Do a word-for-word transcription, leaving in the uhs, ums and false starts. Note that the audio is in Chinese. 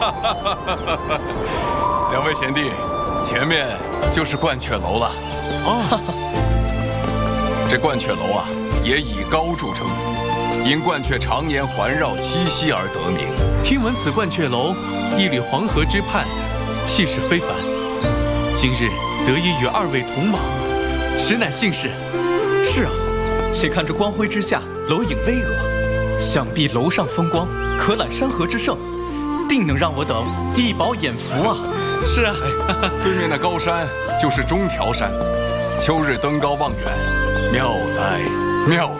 两位贤弟，前面就是鹳雀楼了。 哦， 这鹳雀楼啊，也以高著称，因鹳雀常年环绕栖息而得名。 听闻此鹳雀楼屹立黄河之畔，气势非凡。今日得以与二位同往，实乃幸事。 是啊，且看这光辉之下，楼影巍峨，想必楼上风光可揽山河之胜，定能让我等一饱眼福啊！ 是啊， 对面的高山就是中条山，秋日登高望远，妙哉妙哉。